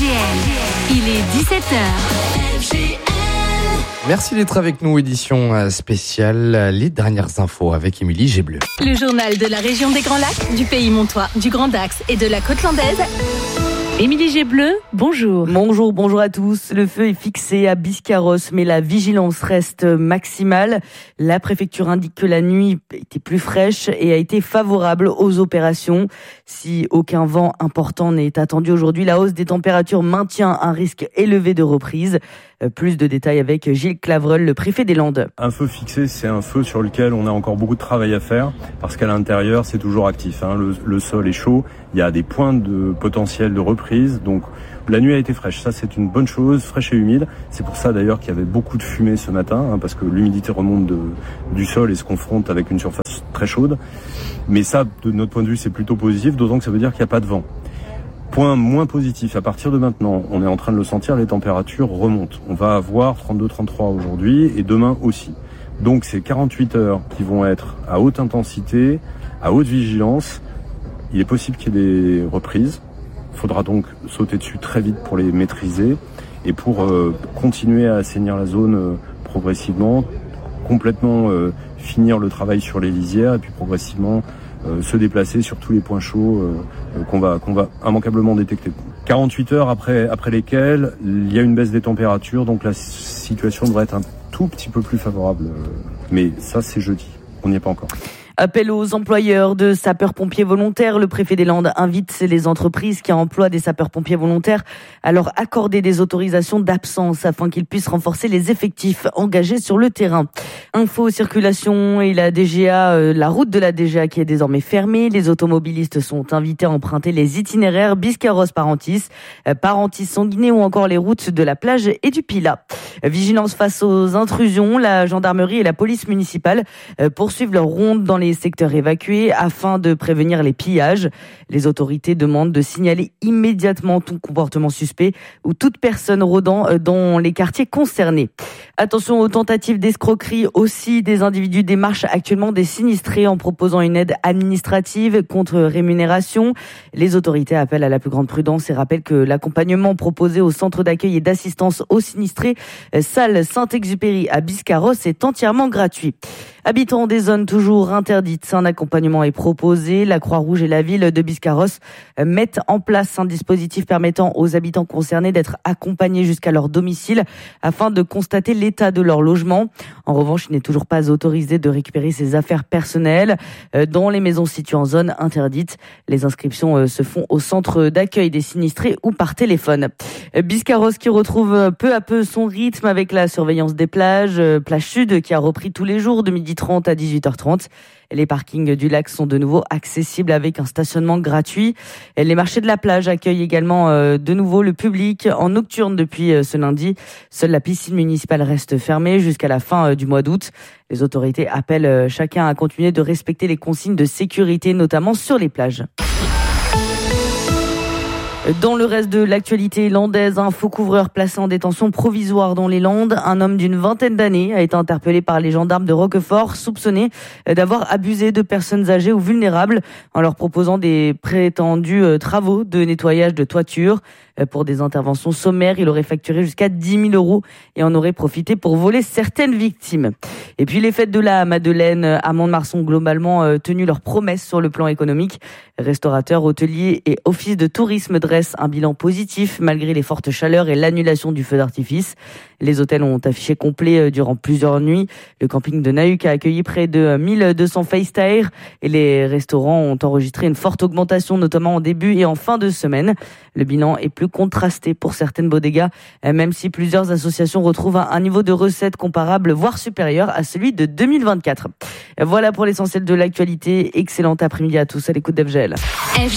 FGL, il est 17h. Merci d'être avec nous, édition spéciale, les dernières infos avec Émilie Gébleu. Le journal de la région des Grands Lacs, du Pays Montois, du Grand Dax et de la Côte Landaise. Émilie Gébleu, bonjour. Bonjour à tous. Le feu est fixé à Biscarrosse, mais la vigilance reste maximale. La préfecture indique que la nuit était plus fraîche et a été favorable aux opérations. Si aucun vent important n'est attendu aujourd'hui, la hausse des températures maintient un risque élevé de reprise. Plus de détails avec Gilles Clavreul, le préfet des Landes. Un feu fixé, c'est un feu sur lequel on a encore beaucoup de travail à faire parce qu'à l'intérieur, c'est toujours actif. Le sol est chaud, il y a des points de potentiel de reprise. Donc la nuit a été fraîche, ça c'est une bonne chose, fraîche et humide. C'est pour ça d'ailleurs qu'il y avait beaucoup de fumée ce matin parce que l'humidité remonte du sol et se confronte avec une surface très chaude. Mais ça, de notre point de vue, c'est plutôt positif, d'autant que ça veut dire qu'il n'y a pas de vent. Point moins positif, à partir de maintenant, on est en train de le sentir, les températures remontent. On va avoir 32-33 aujourd'hui et demain aussi. Donc c'est 48 heures qui vont être à haute intensité, à haute vigilance. Il est possible qu'il y ait des reprises. Il faudra donc sauter dessus très vite pour les maîtriser et pour continuer à assainir la zone progressivement, complètement finir le travail sur les lisières et puis progressivement se déplacer sur tous les points chauds qu'on va immanquablement détecter. 48 heures après lesquelles il y a une baisse des températures, donc la situation devrait être un tout petit peu plus favorable. Mais ça, c'est jeudi. On n'y est pas encore. Appel aux employeurs de sapeurs-pompiers volontaires. Le préfet des Landes invite les entreprises qui emploient des sapeurs-pompiers volontaires à leur accorder des autorisations d'absence afin qu'ils puissent renforcer les effectifs engagés sur le terrain. Info circulation et la DGA, la route de la DGA qui est désormais fermée. Les automobilistes sont invités à emprunter les itinéraires Biscarrosse-Parentis, Parentis-Sanguinet ou encore les routes de la plage et du Pilat. Vigilance face aux intrusions. La gendarmerie et la police municipale poursuivent leur ronde dans les secteurs évacués afin de prévenir les pillages. Les autorités demandent de signaler immédiatement tout comportement suspect ou toute personne rôdant dans les quartiers concernés. Attention aux tentatives d'escroquerie aussi. Des individus démarchent actuellement des sinistrés en proposant une aide administrative contre rémunération. Les autorités appellent à la plus grande prudence et rappellent que l'accompagnement proposé au centre d'accueil et d'assistance aux sinistrés Salle Saint-Exupéry à Biscarrosse est entièrement gratuit. Habitants des zones toujours interdites, un accompagnement est proposé. La Croix-Rouge et la ville de Biscarrosse mettent en place un dispositif permettant aux habitants concernés d'être accompagnés jusqu'à leur domicile afin de constater l'état de leur logement. En revanche, il n'est toujours pas autorisé de récupérer ses affaires personnelles dans les maisons situées en zone interdite. Les inscriptions se font au centre d'accueil des sinistrés ou par téléphone. Biscarrosse qui retrouve peu à peu son rythme avec la surveillance des plages, plage sud qui a repris tous les jours de 12h30 à 18h30. Les parkings du lac sont de nouveau accessibles avec un stationnement gratuit. Les marchés de la plage accueillent également de nouveau le public en nocturne depuis ce lundi. Seule la piscine municipale reste fermée jusqu'à la fin du mois d'août. Les autorités appellent chacun à continuer de respecter les consignes de sécurité, notamment sur les plages. Dans le reste de l'actualité landaise, un faux couvreur placé en détention provisoire dans les Landes. Un homme d'une vingtaine d'années a été interpellé par les gendarmes de Roquefort, soupçonné d'avoir abusé de personnes âgées ou vulnérables en leur proposant des prétendus travaux de nettoyage de toiture. Pour des interventions sommaires, il aurait facturé jusqu'à 10 000 € et en aurait profité pour voler certaines victimes. Et puis les fêtes de la Madeleine à Mont-de-Marsan ont globalement tenu leurs promesses sur le plan économique. Restaurateurs, hôteliers et offices de tourisme dressent un bilan positif malgré les fortes chaleurs et l'annulation du feu d'artifice. Les hôtels ont affiché complet durant plusieurs nuits. Le camping de Nahuc a accueilli près de 1200 FaceTime et les restaurants ont enregistré une forte augmentation, notamment en début et en fin de semaine. Le bilan est plus contrasté pour certaines bodegas, même si plusieurs associations retrouvent un niveau de recettes comparable, voire supérieur à celui de 2024. Voilà pour l'essentiel de l'actualité. Excellent après-midi à tous à l'écoute d'FGL.